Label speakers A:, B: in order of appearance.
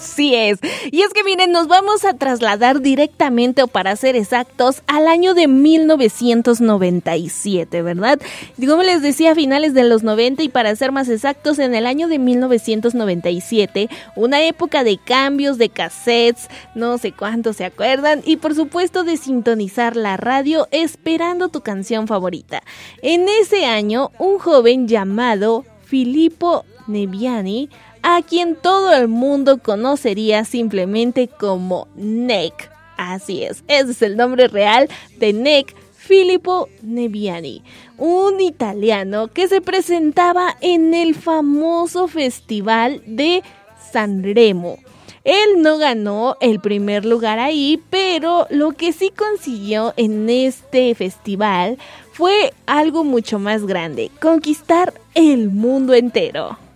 A: Así es. Y es que miren, nos vamos a trasladar directamente, o para ser exactos, al año de 1997, ¿verdad? Como les decía, a finales de los 90, y para ser más exactos, en el año de 1997, una época de cambios de cassettes, no sé cuántos se acuerdan, y por supuesto de sintonizar la radio esperando tu canción favorita. En ese año, un joven llamado Filippo Nebbiani, a quien todo el mundo conocería simplemente como Nick. Así es, ese es el nombre real de Nick, Filippo Nebbiani, un italiano que se presentaba en el famoso festival de Sanremo. Él no ganó el primer lugar ahí, pero lo que sí consiguió en este festival fue algo mucho más grande: conquistar el mundo entero.